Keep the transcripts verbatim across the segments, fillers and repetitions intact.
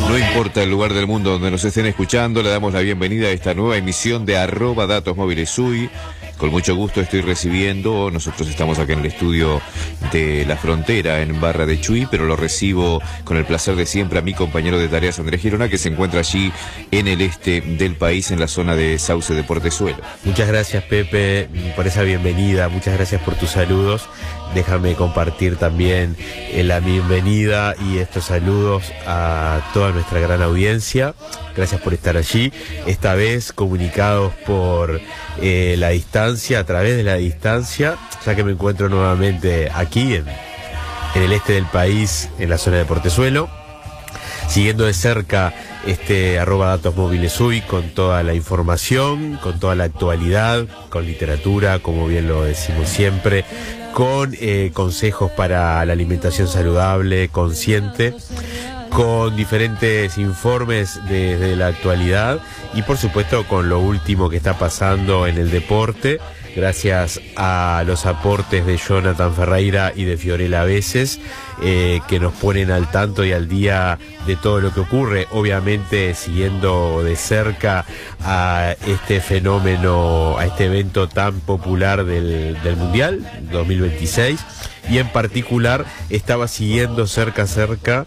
No importa el lugar del mundo donde nos estén escuchando, le damos la bienvenida a esta nueva emisión de arroba datos móviles U I. Con mucho gusto estoy recibiendo, nosotros estamos acá en el estudio de La Frontera, en Barra de Chuy, pero lo recibo con el placer de siempre a mi compañero de tareas, Andrés Girona, que se encuentra allí en el este del país, en la zona de Sauce de Portezuelo. Muchas gracias, Pepe, por esa bienvenida, muchas gracias por tus saludos. Déjame compartir también eh, la bienvenida y estos saludos a toda nuestra gran audiencia. Gracias por estar allí, esta vez comunicados por eh, la distancia, a través de la distancia, ya que me encuentro nuevamente aquí en, en el este del país, en la zona de Portezuelo, siguiendo de cerca este arroba datos móviles U I con toda la información, con toda la actualidad, con literatura, como bien lo decimos siempre, con eh, consejos para la alimentación saludable, consciente, con diferentes informes de, de la actualidad y por supuesto con lo último que está pasando en el deporte, gracias a los aportes de Jonathan Ferreira y de Fiorella Veces, eh, que nos ponen al tanto y al día de todo lo que ocurre, obviamente siguiendo de cerca a este fenómeno, a este evento tan popular del, del Mundial dos mil veintiséis. Y en particular estaba siguiendo cerca cerca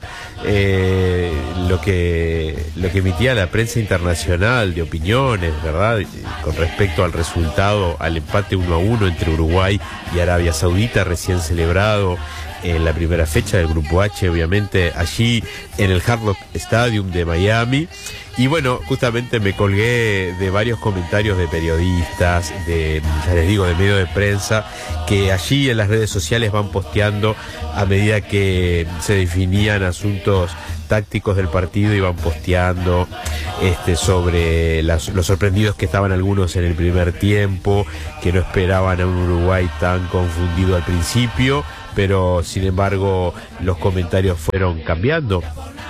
eh, lo que lo que emitía la prensa internacional de opiniones, ¿verdad? Con respecto al resultado, al empate uno a uno entre Uruguay y Arabia Saudita, recién celebrado en la primera fecha del Grupo H, obviamente, allí en el Hard Rock Stadium de Miami. Y bueno, justamente me colgué de varios comentarios de periodistas, de, ya les digo, de medios de prensa, que allí en las redes sociales van posteando a medida que se definían asuntos tácticos del partido, iban posteando este, sobre las, los sorprendidos que estaban algunos en el primer tiempo, que no esperaban a un Uruguay tan confundido al principio, pero sin embargo los comentarios fueron cambiando.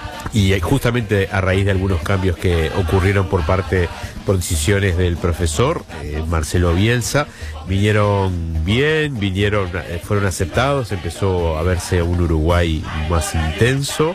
Y justamente a raíz de algunos cambios que ocurrieron por parte, por decisiones del profesor eh, Marcelo Bielsa, vinieron bien, vinieron, eh, fueron aceptados, empezó a verse un Uruguay más intenso,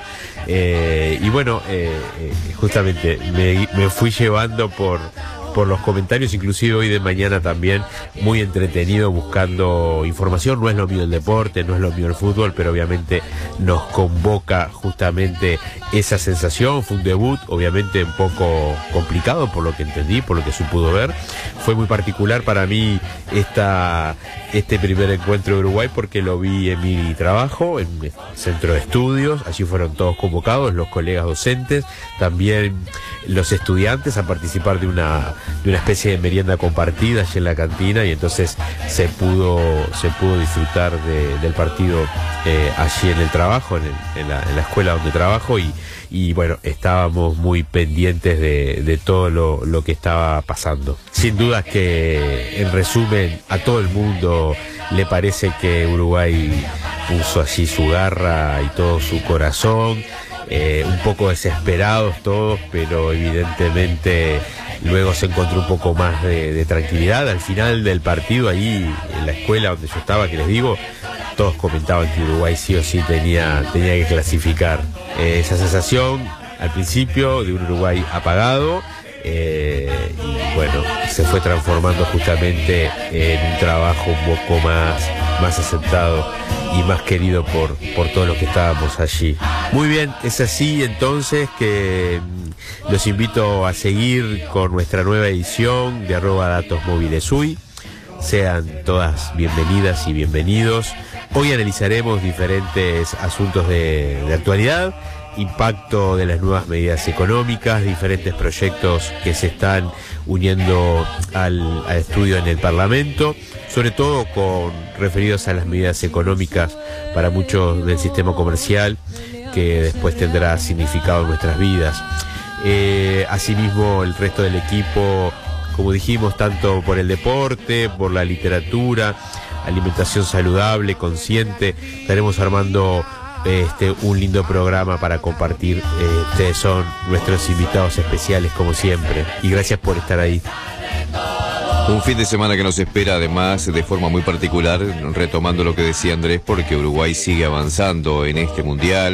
eh, y bueno, eh, eh, justamente me, me fui llevando por... por los comentarios, inclusive hoy de mañana también, muy entretenido buscando información. No es lo mío el deporte, no es lo mío el fútbol, pero obviamente nos convoca justamente esa sensación. Fue un debut, obviamente un poco complicado por lo que entendí, por lo que se pudo ver. Fue muy particular para mí esta, este primer encuentro de Uruguay porque lo vi en mi trabajo, en el centro de estudios. Allí fueron todos convocados, los colegas docentes, también los estudiantes, a participar de una de una especie de merienda compartida allí en la cantina, y entonces se pudo se pudo disfrutar de, del partido eh, allí en el trabajo, en, el, en, la, en la escuela donde trabajo, y, y bueno, estábamos muy pendientes de, de todo lo, lo que estaba pasando. Sin duda que, en resumen, a todo el mundo le parece que Uruguay puso allí su garra y todo su corazón, eh, un poco desesperados todos, pero evidentemente luego se encontró un poco más de, de tranquilidad. Al final del partido, ahí en la escuela donde yo estaba, que les digo, todos comentaban que Uruguay sí o sí tenía, tenía que clasificar. Eh, esa sensación al principio de un Uruguay apagado, eh, y bueno, se fue transformando justamente en un trabajo un poco más, más aceptado y más querido por, por todos los que estábamos allí. Muy bien, es así entonces que los invito a seguir con nuestra nueva edición de arroba datos móviles U I. Sean todas bienvenidas y bienvenidos. Hoy analizaremos diferentes asuntos de, de actualidad, impacto de las nuevas medidas económicas, diferentes proyectos que se están uniendo al, al estudio en el Parlamento, sobre todo con referidos a las medidas económicas para muchos del sistema comercial, que después tendrá significado en nuestras vidas. Eh, asimismo, el resto del equipo, como dijimos, tanto por el deporte, por la literatura, alimentación saludable, consciente, estaremos armando este un lindo programa para compartir. Eh, ustedes son nuestros invitados especiales como siempre, y gracias por estar ahí. Un fin de semana que nos espera además de forma muy particular, retomando lo que decía Andrés, porque Uruguay sigue avanzando en este mundial,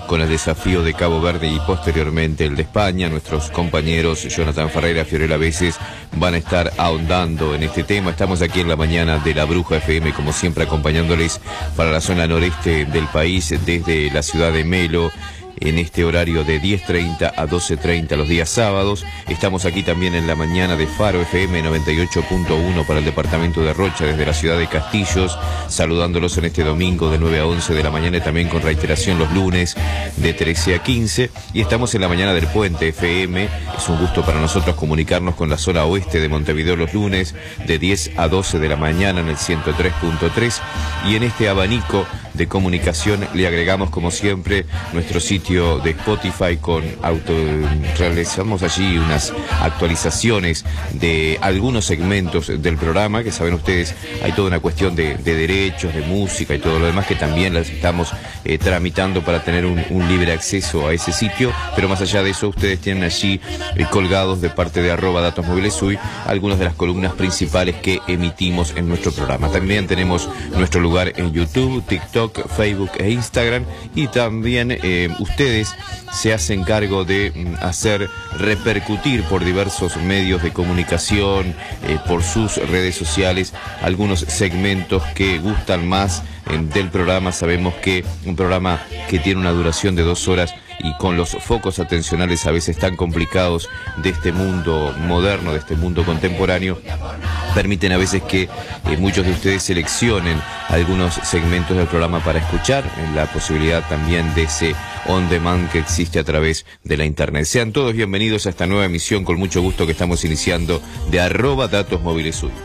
con el desafío de Cabo Verde y posteriormente el de España. Nuestros compañeros Jonathan Ferreira, Fiorella Veces van a estar ahondando en este tema. Estamos aquí en la mañana de La Bruja F M, como siempre, acompañándoles para la zona noreste del país, desde la ciudad de Melo, en este horario de diez treinta a doce treinta los días sábados. Estamos aquí también en la mañana de Faro F M noventa y ocho punto uno para el departamento de Rocha, desde la ciudad de Castillos, saludándolos en este domingo de nueve a once de la mañana y también con reiteración los lunes de trece a quince. Y estamos en la mañana del Puente F M. Es un gusto para nosotros comunicarnos con la zona oeste de Montevideo los lunes de diez a doce de la mañana en el ciento tres punto tres. Y en este abanico de comunicación le agregamos, como siempre, nuestro sitio de Spotify con auto. Realizamos allí unas actualizaciones de algunos segmentos del programa, que saben ustedes, hay toda una cuestión de, de derechos, de música y todo lo demás, que también las estamos eh, tramitando para tener un, un libre acceso a ese sitio. Pero más allá de eso, ustedes tienen allí eh, colgados de parte de arroba datos móviles uy algunas de las columnas principales que emitimos en nuestro programa. También tenemos nuestro lugar en YouTube, TikTok, Facebook e Instagram, y también eh, ustedes se hacen cargo de mm, hacer repercutir por diversos medios de comunicación, eh, por sus redes sociales, algunos segmentos que gustan más eh, del programa. Sabemos que un programa que tiene una duración de dos horas y con los focos atencionales a veces tan complicados de este mundo moderno, de este mundo contemporáneo, permiten a veces que eh, muchos de ustedes seleccionen algunos segmentos del programa para escuchar, en la posibilidad también de ese on demand que existe a través de la internet. Sean todos bienvenidos a esta nueva emisión, con mucho gusto, que estamos iniciando, de arroba datos móviles uy.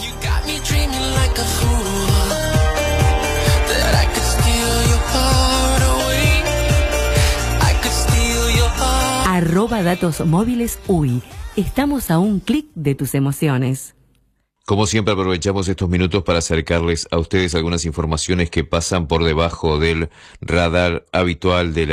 Arroba datos móviles uy. Estamos a un clic de tus emociones. Como siempre, aprovechamos estos minutos para acercarles a ustedes algunas informaciones que pasan por debajo del radar habitual de la